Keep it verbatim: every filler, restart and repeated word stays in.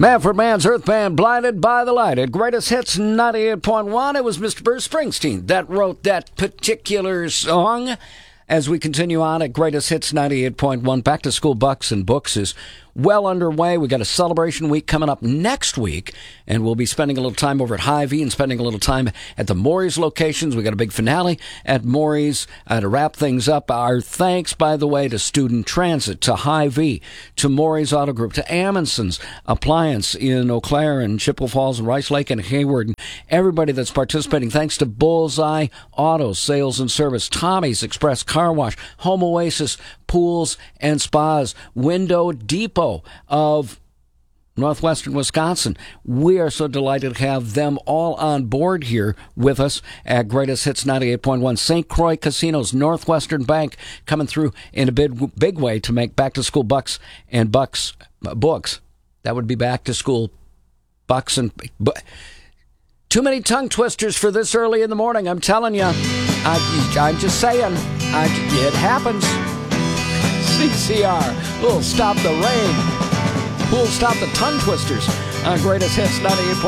Manfred Mann's Earth Band, Blinded by the Light. At Greatest Hits ninety-eight point one, it was Mister Bruce Springsteen that wrote that particular song. As we continue on at Greatest Hits ninety-eight point one, Back to School Bucks and Books is well underway. We got a celebration week coming up next week, and we'll be spending a little time over at Hy-Vee and spending a little time at the Morey's locations. We got a big finale at Morey's uh, to wrap things up. Our thanks, by the way, to Student Transit, to Hy-Vee, to Morey's Auto Group, to Amundsen's Appliance in Eau Claire and Chippewa Falls and Rice Lake and Hayward, and everybody that's participating. Thanks to Bullseye Auto Sales and Service, Tommy's Express Car Wash, Home Oasis Pools and Spas, Window Depot of Northwestern Wisconsin. We are so delighted to have them all on board here with us at Greatest Hits ninety-eight point one. Saint Croix Casinos, Northwestern Bank coming through in a big, big way to make Back to School Bucks and Bucks uh, books. That would be Back to School Bucks and... Bu- Too many tongue twisters for this early in the morning, I'm telling you. I, I'm just saying. I, it happens. C C R. Who'll stop the rain? Who'll stop the tongue twisters on Greatest Hits ninety-eight point one?